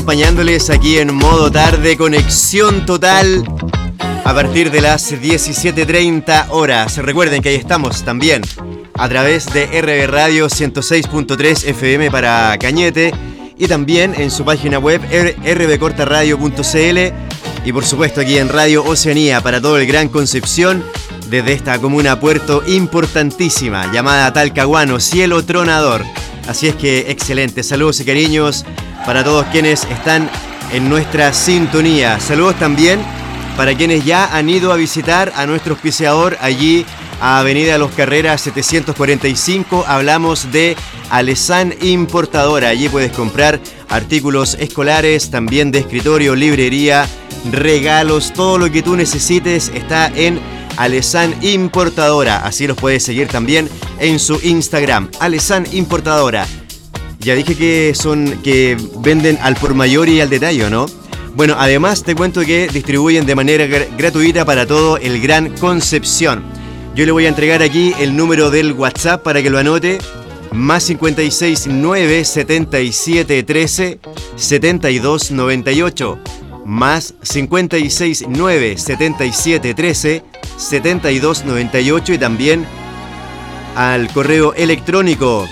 Acompañándoles aquí en modo tarde, conexión total a partir de las 17:30 horas. Recuerden que ahí estamos también a través de RB Radio 106.3 FM para Cañete y también en su página web rbcortaradio.cl y por supuesto aquí en Radio Oceanía para todo el Gran Concepción desde esta comuna puerto importantísima llamada Talcahuano, cielo tronador. Así es que excelente, saludos y cariños para todos quienes están en nuestra sintonía. Saludos también para quienes ya han ido a visitar a nuestro auspiciador allí a Avenida Los Carreras 745. Hablamos de Alessan Importadora. Allí puedes comprar artículos escolares, también de escritorio, librería, regalos, todo lo que tú necesites está en Alessan Importadora. Así los puedes seguir también en su Instagram, Alessan Importadora. Ya dije que venden al por mayor y al detalle, ¿no? Bueno, además te cuento que distribuyen de manera gratuita para todo el Gran Concepción. Yo le voy a entregar aquí el número del WhatsApp para que lo anote. Más 569 77 13 72 98. Más 569 77 13 72 98 y también al correo electrónico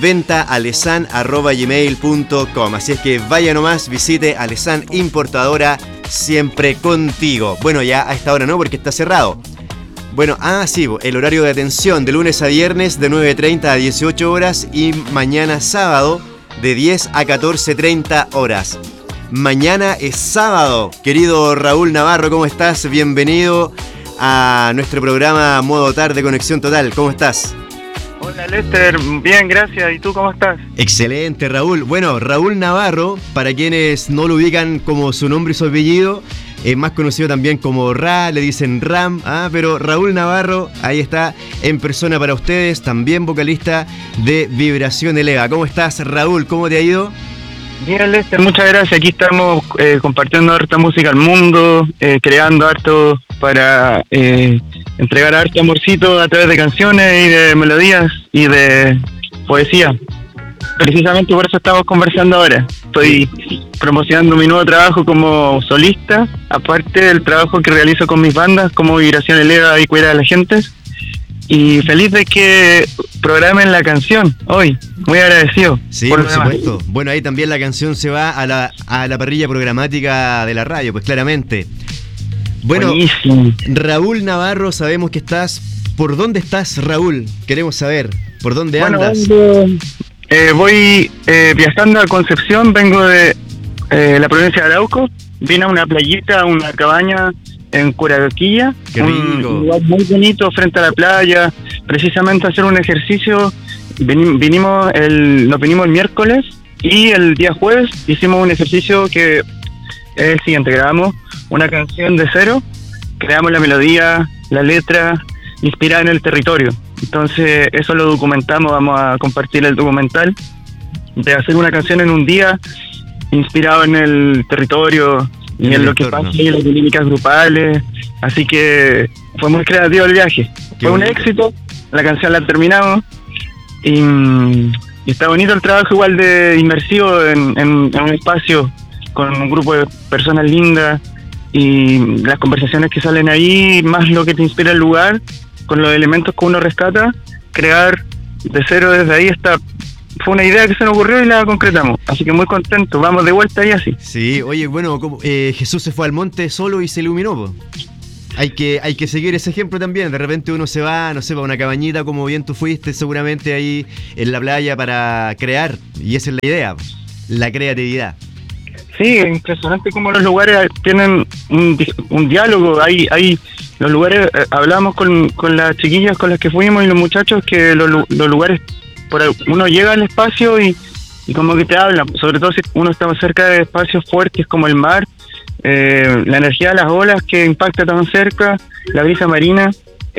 ventaalessan@gmail.com. Así es que vaya nomás, visite Alessan Importadora, siempre contigo. Bueno, ya a esta hora no, porque está cerrado. Bueno, sí, el horario de atención de lunes a viernes de 9:30 a 18 horas y mañana sábado de 10 a 14:30 horas. Mañana es sábado. Querido Raúl Navarro, ¿cómo estás? Bienvenido a nuestro programa Modo Tarde Conexión Total. ¿Cómo estás? Hola Lester, bien, gracias. ¿Y tú cómo estás? Excelente, Raúl. Bueno, Raúl Navarro, para quienes no lo ubican como su nombre y su apellido, es más conocido también como Ra, le dicen Ram, pero Raúl Navarro, ahí está, en persona para ustedes, también vocalista de Vibración Eleva. ¿Cómo estás, Raúl? ¿Cómo te ha ido? Bien, Lester, muchas gracias. Aquí estamos compartiendo harta música al mundo, creando harto para entregar harto amorcito a través de canciones y de melodías y de poesía. Precisamente por eso estamos conversando ahora. Estoy promocionando mi nuevo trabajo como solista, aparte del trabajo que realizo con mis bandas como Vibración Eleva y Cuida a la Gente. Y feliz de que programen la canción hoy. Muy agradecido. Sí, por supuesto. Bueno, ahí también la canción se va a la parrilla programática de la radio, pues claramente. Bueno, buenísimo. Raúl Navarro, sabemos que estás. ¿Por dónde estás, Raúl? Queremos saber. ¿Por dónde andas? Voy viajando a Concepción, vengo de la provincia de Arauco. Vine a una playita, a una cabaña en Curaquilla, un lugar muy bonito frente a la playa, precisamente a hacer un ejercicio. Nos vinimos el miércoles y el día jueves hicimos un ejercicio que es el siguiente: grabamos una canción de cero, creamos la melodía, la letra, inspirada en el territorio. Entonces eso lo documentamos, vamos a compartir el documental de hacer una canción en un día inspirado en el territorio y en lo que pasa y en las dinámicas grupales. Así que fue muy creativo el viaje. Fue un éxito, la canción la terminamos y está bonito el trabajo, igual de inmersivo en un espacio con un grupo de personas lindas y las conversaciones que salen ahí, más lo que te inspira el lugar, con los elementos que uno rescata, crear de cero desde ahí fue una idea que se nos ocurrió y la concretamos. Así que muy contento, vamos de vuelta ahí así. Sí, oye, bueno, Jesús se fue al monte solo y se iluminó, po. Hay que seguir ese ejemplo también. De repente uno se va, no sé, para una cabañita, como bien tú fuiste seguramente ahí en la playa para crear. Y esa es la idea, la creatividad. Sí, es impresionante cómo los lugares tienen un diálogo. Hay los lugares, hablamos con las chiquillas con las que fuimos y los muchachos, que los lugares, uno llega al espacio y como que te hablan, sobre todo si uno está cerca de espacios fuertes como el mar, la energía de las olas que impacta tan cerca, la brisa marina,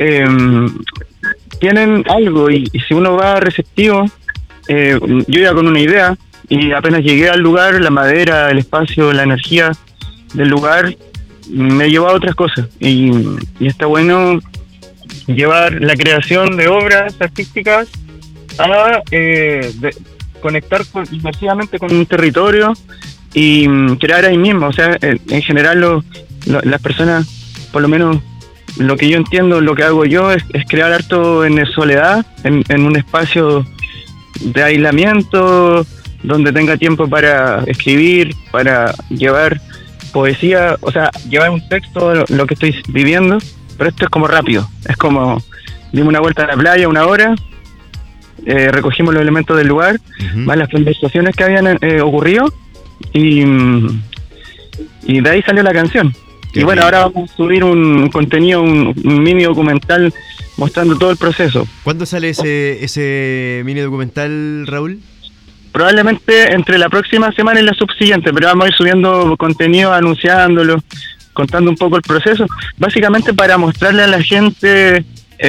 tienen algo y si uno va receptivo, yo iba con una idea y apenas llegué al lugar, la madera, el espacio, la energía del lugar me llevó a otras cosas y está bueno llevar la creación de obras artísticas a conectar inmersivamente con un territorio y crear ahí mismo. O sea, en general las personas, por lo menos lo que yo entiendo, lo que hago yo es crear harto en soledad, en un espacio de aislamiento, donde tenga tiempo para escribir, para llevar poesía, o sea, llevar un texto, lo que estoy viviendo, pero esto es como rápido, es como dimos una vuelta a la playa 1 hora, recogimos los elementos del lugar, más las conversaciones que habían ocurrido, y de ahí salió la canción. Y bueno, ahora vamos a subir un contenido, un mini documental mostrando todo el proceso. ¿Cuándo sale ese mini documental, Raúl? Probablemente entre la próxima semana y la subsiguiente, pero vamos a ir subiendo contenido, anunciándolo, contando un poco el proceso, básicamente para mostrarle a la gente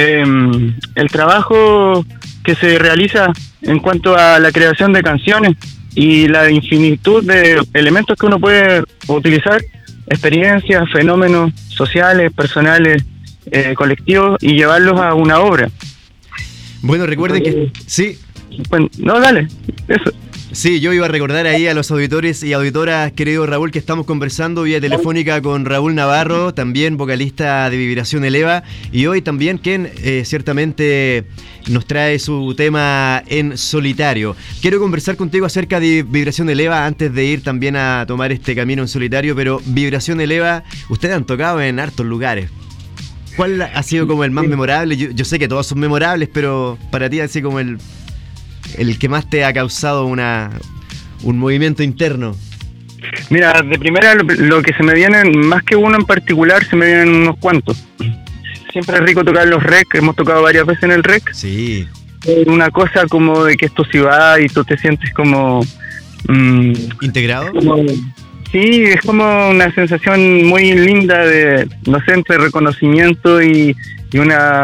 el trabajo que se realiza en cuanto a la creación de canciones y la infinitud de elementos que uno puede utilizar, experiencias, fenómenos sociales, personales, colectivos, y llevarlos a una obra. Bueno, recuerden que... Sí. Bueno, no, dale, eso. Sí, yo iba a recordar ahí a los auditores y auditoras, querido Raúl, que estamos conversando vía telefónica con Raúl Navarro, también vocalista de Vibración Eleva, y hoy también quien ciertamente nos trae su tema en solitario. Quiero conversar contigo acerca de Vibración Eleva antes de ir también a tomar este camino en solitario, pero Vibración Eleva, ustedes han tocado en hartos lugares. ¿Cuál ha sido como el más memorable? Yo sé que todos son memorables, pero para ti así como el que más te ha causado un movimiento interno. Mira, de primera lo que se me vienen, más que uno en particular, se me vienen unos cuantos. Siempre es rico tocar los rec, hemos tocado varias veces en el rec. Sí. Una cosa como de que es tu ciudad y tú te sientes como... ¿integrado? Sí, es como una sensación muy linda de, no sé, entre reconocimiento y una...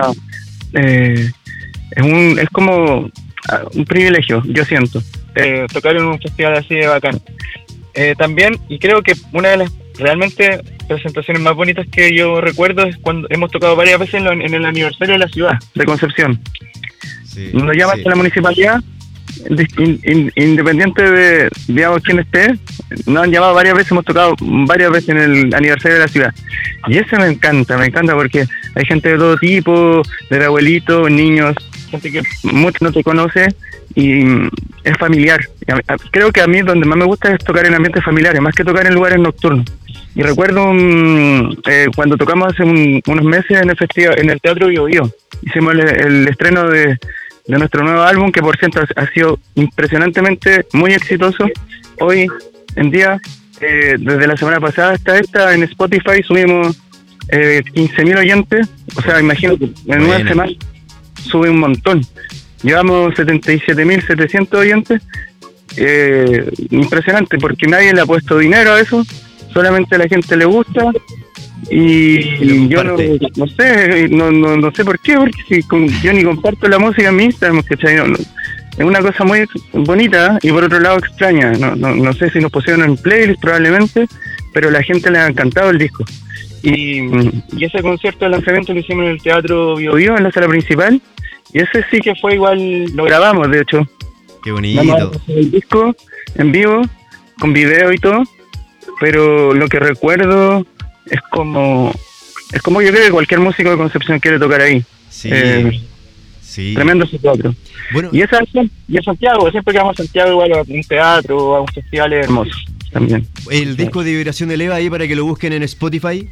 es como... un privilegio, yo siento, tocar en un festival así de bacán. También, y creo que una de las realmente presentaciones más bonitas que yo recuerdo es cuando hemos tocado varias veces en el aniversario de la ciudad de Concepción. Sí, nos llaman a la municipalidad, independiente de, digamos, quién esté, nos han llamado varias veces, hemos tocado varias veces en el aniversario de la ciudad. Y eso me encanta porque hay gente de todo tipo, de abuelitos, niños, gente que mucho no te conoce y es familiar. Creo que a mí donde más me gusta es tocar en ambientes familiares, más que tocar en lugares nocturnos. Y recuerdo cuando tocamos hace unos meses en el festival, en el Teatro Bio Bio, hicimos el estreno de nuestro nuevo álbum, que por cierto ha sido impresionantemente muy exitoso. Hoy en día, desde la semana pasada hasta esta, en Spotify subimos 15.000 oyentes, o sea, imagínate, en una semana sube un montón. Llevamos 77.700 oyentes. Impresionante, porque nadie le ha puesto dinero a eso, solamente a la gente le gusta. Y yo no sé por qué, porque si yo ni comparto la música en mi Instagram, ¿cachai? Es una cosa muy bonita y por otro lado extraña. No sé si nos pusieron en playlist probablemente, pero a la gente le ha encantado el disco. Y ese concierto de lanzamiento lo hicimos en el Teatro Bio Bio, en la sala principal, y ese sí que fue igual, lo grabamos de hecho. Qué bonito. Vamos a hacer el disco en vivo, con video y todo, pero lo que recuerdo es como yo creo que cualquier músico de Concepción quiere tocar ahí. Sí. Sí. Tremendo ese teatro. Bueno, y Santiago, siempre que vamos a Santiago igual a un teatro o a un festival hermoso también. ¿El disco de Vibración Eleva ahí para que lo busquen en Spotify?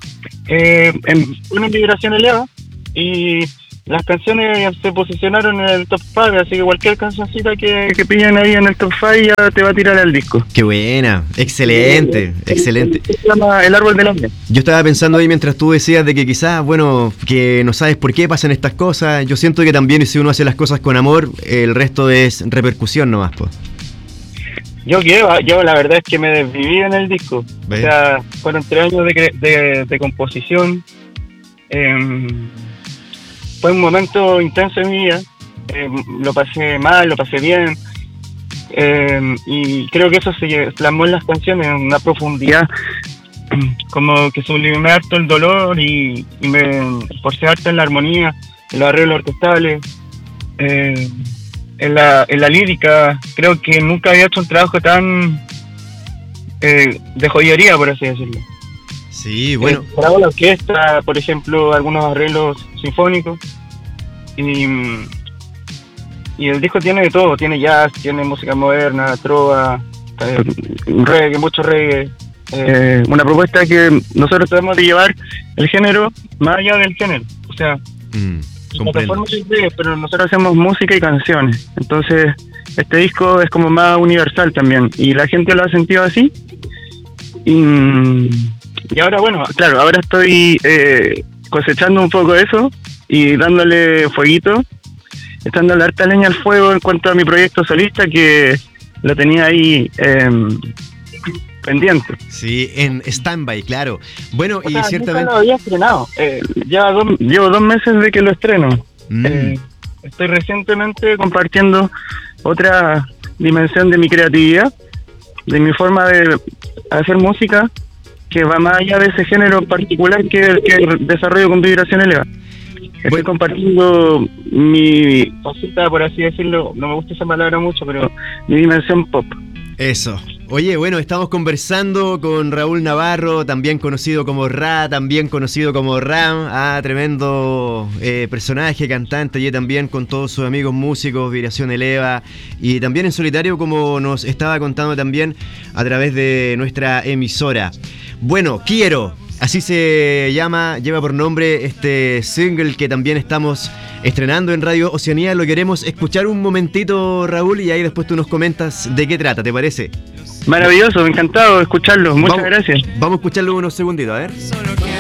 Una Vibración Eleva y las canciones se posicionaron en el top 5, así que cualquier cancioncita que pillen ahí en el top 5 ya te va a tirar al disco. Qué buena, excelente, excelente. Se llama El Árbol del Hambre. Yo estaba pensando ahí mientras tú decías de que quizás, bueno, que no sabes por qué pasan estas cosas. Yo siento que también si uno hace las cosas con amor, el resto es repercusión nomás, pues. Yo la verdad es que me desviví en el disco. ¿Ves? O sea, fueron 3 años de composición. Fue un momento intenso en mi vida. Lo pasé mal, lo pasé bien. Y creo que eso se plasmó en las canciones, en una profundidad. Como que sublimé harto el dolor y me esforcé harto en la armonía, en los arreglos orquestales. En la lírica, creo que nunca había hecho un trabajo tan de joyería, por así decirlo. Sí, bueno. Grabo la orquesta, por ejemplo, algunos arreglos sinfónicos. Y el disco tiene de todo, tiene jazz, tiene música moderna, trova, reggae, mucho reggae. Una propuesta que nosotros tratamos de llevar el género más allá del género. O sea, la plataforma es reggae, pero nosotros hacemos música y canciones. Entonces, este disco es como más universal también. Y la gente lo ha sentido así. Y ahora, bueno, claro, ahora estoy cosechando un poco eso y dándole fueguito, echándole harta leña al fuego en cuanto a mi proyecto solista, que lo tenía ahí pendiente. Sí, en stand-by, claro. Bueno, o y sea, ciertamente... nunca lo había estrenado. Llevo 2 meses de que lo estreno. Estoy recientemente compartiendo otra dimensión de mi creatividad, de mi forma de hacer música, que va más allá de ese género particular que desarrollo con vibración elevada. Estoy compartiendo mi faceta, por así decirlo, no me gusta esa palabra mucho, pero mi dimensión pop. Eso. Oye, bueno, estamos conversando con Raúl Navarro, también conocido como Ra, también conocido como Ram, tremendo personaje, cantante, y también con todos sus amigos músicos, Vibración Eleva, y también en solitario, como nos estaba contando también a través de nuestra emisora. Bueno, Quiero, así se llama, lleva por nombre este single que también estamos estrenando en Radio Oceanía. Lo queremos escuchar un momentito, Raúl, y ahí después tú nos comentas de qué trata, ¿te parece? Maravilloso, encantado de escucharlo, muchas gracias. Vamos a escucharlo unos segunditos, a ver.